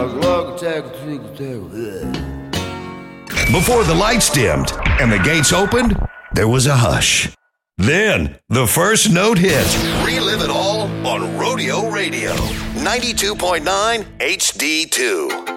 Before the lights dimmed and the gates opened, there was a hush. Then, the first note hit. Relive it all on Rodeo Radio. 92.9 HD2.